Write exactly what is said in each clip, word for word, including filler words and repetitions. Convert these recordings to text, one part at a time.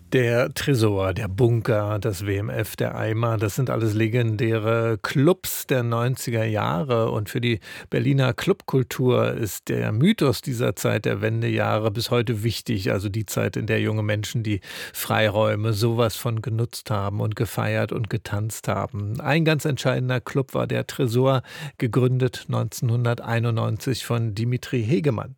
Der Tresor, der Bunker, das W M F, der Eimer, das sind alles legendäre Clubs der neunziger Jahre. Und für die Berliner Clubkultur ist der Mythos dieser Zeit der Wendejahre bis heute wichtig. Also die Zeit, in der junge Menschen die Freiräume sowas von genutzt haben und gefeiert und getanzt haben. Ein ganz entscheidender Club war der Tresor, gegründet neunzehnhunderteinundneunzig von Dimitri Hegemann.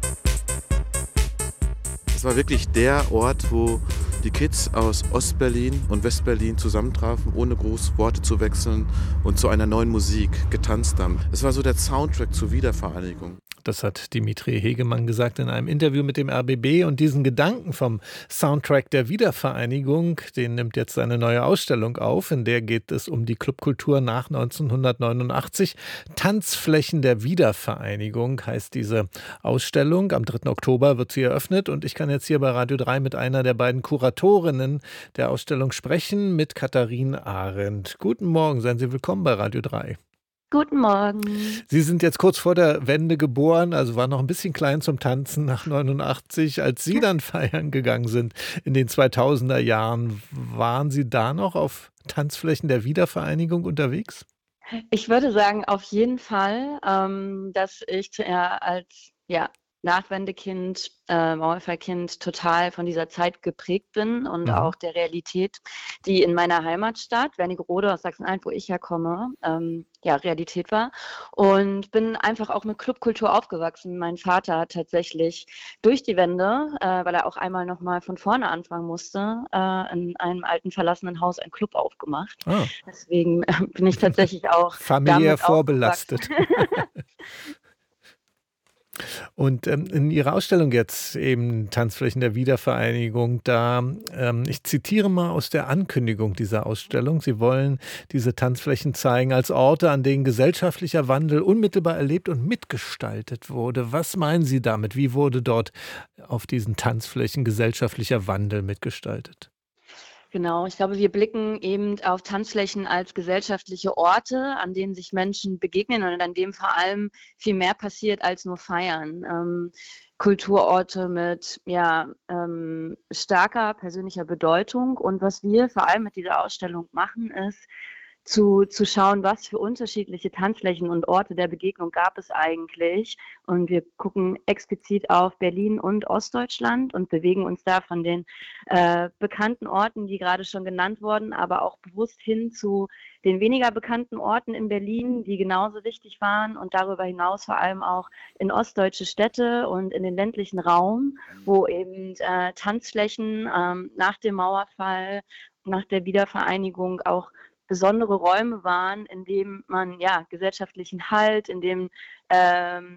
Es war wirklich der Ort, wo die Kids aus Ostberlin und Westberlin zusammentrafen, ohne groß Worte zu wechseln und zu einer neuen Musik getanzt haben. Es war so der Soundtrack zur Wiedervereinigung. Das hat Dimitri Hegemann gesagt in einem Interview mit dem R B B. Und diesen Gedanken vom Soundtrack der Wiedervereinigung, den nimmt jetzt seine neue Ausstellung auf. In der geht es um die Clubkultur nach neunzehnhundertneunundachtzig. Tanzflächen der Wiedervereinigung heißt diese Ausstellung. Am dritten Oktober wird sie eröffnet. Und ich kann jetzt hier bei Radio drei mit einer der beiden Kuratorinnen der Ausstellung sprechen, mit Katharin Arendt. Guten Morgen, seien Sie willkommen bei Radio drei. Guten Morgen. Sie sind jetzt kurz vor der Wende geboren, also waren noch ein bisschen klein zum Tanzen nach neunundachtzig. Als Sie dann feiern gegangen sind in den zweitausender Jahren, waren Sie da noch auf Tanzflächen der Wiedervereinigung unterwegs? Ich würde sagen, auf jeden Fall, ähm, dass ich ja als ja, Nachwendekind, äh, Mauerfallkind total von dieser Zeit geprägt bin und Mhm. auch der Realität, die in meiner Heimatstadt, Wernigerode aus Sachsen-Anhalt, wo ich herkomme, ähm, ja, Realität war. Und bin einfach auch mit Clubkultur aufgewachsen. Mein Vater hat tatsächlich durch die Wende, äh, weil er auch einmal nochmal von vorne anfangen musste, äh, in einem alten verlassenen Haus einen Club aufgemacht. Ah. Deswegen äh, bin ich tatsächlich auch Familiär damit vorbelastet. aufgewachsen. Und ähm, in Ihrer Ausstellung jetzt eben Tanzflächen der Wiedervereinigung, da, ähm, ich zitiere mal aus der Ankündigung dieser Ausstellung, Sie wollen diese Tanzflächen zeigen als Orte, an denen gesellschaftlicher Wandel unmittelbar erlebt und mitgestaltet wurde. Was meinen Sie damit? Wie wurde dort auf diesen Tanzflächen gesellschaftlicher Wandel mitgestaltet? Genau, ich glaube, wir blicken eben auf Tanzflächen als gesellschaftliche Orte, an denen sich Menschen begegnen und an dem vor allem viel mehr passiert als nur feiern. Ähm, Kulturorte mit ja, ähm, starker persönlicher Bedeutung. Und was wir vor allem mit dieser Ausstellung machen, ist, zu, zu schauen, was für unterschiedliche Tanzflächen und Orte der Begegnung gab es eigentlich. Und wir gucken explizit auf Berlin und Ostdeutschland und bewegen uns da von den äh, bekannten Orten, die gerade schon genannt wurden, aber auch bewusst hin zu den weniger bekannten Orten in Berlin, die genauso wichtig waren und darüber hinaus vor allem auch in ostdeutsche Städte und in den ländlichen Raum, wo eben äh, Tanzflächen ähm, nach dem Mauerfall, nach der Wiedervereinigung auch besondere Räume waren, in denen man ja gesellschaftlichen Halt, in dem ähm,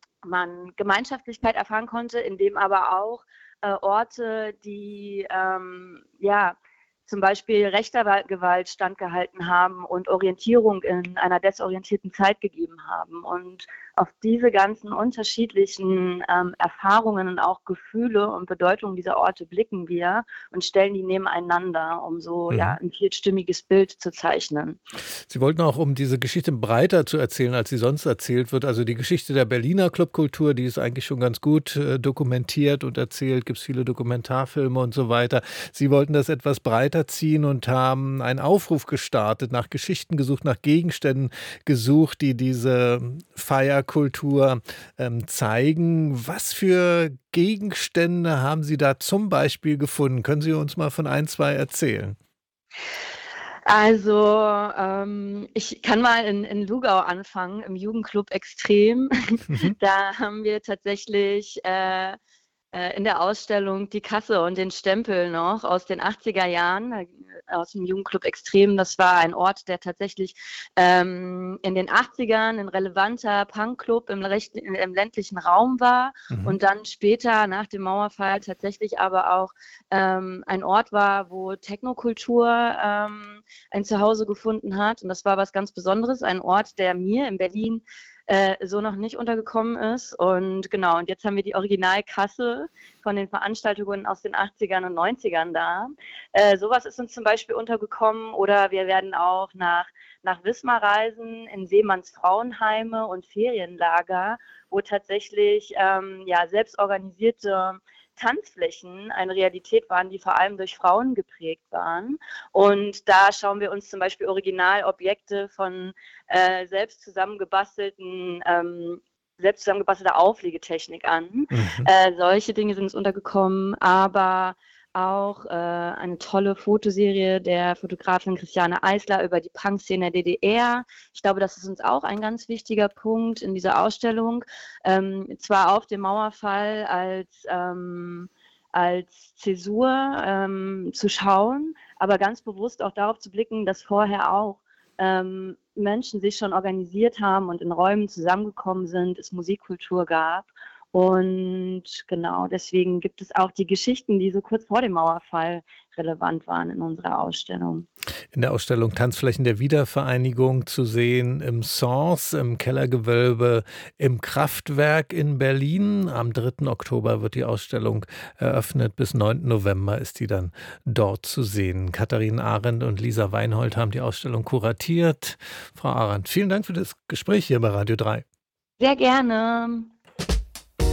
man Gemeinschaftlichkeit erfahren konnte, in dem aber auch äh, Orte, die ähm, ja zum Beispiel rechter Wa- Gewalt standgehalten haben und Orientierung in einer desorientierten Zeit gegeben haben. Und auf diese ganzen unterschiedlichen ähm, Erfahrungen und auch Gefühle und Bedeutungen dieser Orte blicken wir und stellen die nebeneinander, um so ja Mhm. ein vierstimmiges Bild zu zeichnen. Sie wollten auch, um diese Geschichte breiter zu erzählen, als sie sonst erzählt wird, also die Geschichte der Berliner Clubkultur, die ist eigentlich schon ganz gut äh, dokumentiert und erzählt, gibt es viele Dokumentarfilme und so weiter. Sie wollten das etwas breiter ziehen und haben einen Aufruf gestartet, nach Geschichten gesucht, nach Gegenständen gesucht, die diese Feierkultur ähm, zeigen. Was für Gegenstände haben Sie da zum Beispiel gefunden? Können Sie uns mal von ein, zwei erzählen? Also, ähm, ich kann mal in in Lugau anfangen, im Jugendclub Extrem. Mhm. Da haben wir tatsächlich, äh, äh, in der Ausstellung die Kasse und den Stempel noch aus den achtziger Jahren, äh, aus dem Jugendclub Extrem. Das war ein Ort, der tatsächlich ähm, in den achtzigern ein relevanter Punkclub im, recht, im ländlichen Raum war Mhm. und dann später nach dem Mauerfall tatsächlich aber auch ähm, ein Ort war, wo Technokultur ähm, ein Zuhause gefunden hat. Und das war was ganz Besonderes, ein Ort, der mir in Berlin äh, so noch nicht untergekommen ist. Und genau, und jetzt haben wir die Originalkasse von den Veranstaltungen aus den achtzigern und neunzigern da. Äh, sowas ist uns zum Beispiel untergekommen oder wir werden auch nach, nach Wismar reisen, in Seemanns Frauenheime und Ferienlager, wo tatsächlich ähm, ja, selbstorganisierte Tanzflächen eine Realität waren, die vor allem durch Frauen geprägt waren. Und da schauen wir uns zum Beispiel Originalobjekte von äh, selbst zusammengebastelten ähm, selbst zusammengebastelte Auflegetechnik an. Mhm. Äh, solche Dinge sind uns untergekommen, aber auch äh, eine tolle Fotoserie der Fotografin Christiane Eisler über die Punkszene der D D R. Ich glaube, das ist uns auch ein ganz wichtiger Punkt in dieser Ausstellung. Ähm, zwar auf dem Mauerfall als, ähm, als Zäsur ähm, zu schauen, aber ganz bewusst auch darauf zu blicken, dass vorher auch ähm, Menschen sich schon organisiert haben und in Räumen zusammengekommen sind, es Musikkultur gab. Und genau, deswegen gibt es auch die Geschichten, die so kurz vor dem Mauerfall relevant waren in unserer Ausstellung. In der Ausstellung Tanzflächen der Wiedervereinigung zu sehen im Sens, im Kellergewölbe, im Kraftwerk in Berlin. Am dritten Oktober wird die Ausstellung eröffnet. Bis neunten November ist die dann dort zu sehen. Katharina Arendt und Lisa Weinhold haben die Ausstellung kuratiert. Frau Arendt, vielen Dank für das Gespräch hier bei Radio drei. Sehr gerne.